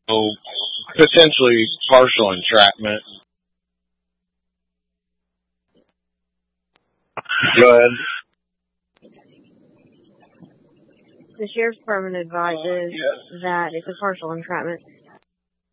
So potentially partial entrapment. Go ahead. The Sheriff's Department advises that it's a partial entrapment.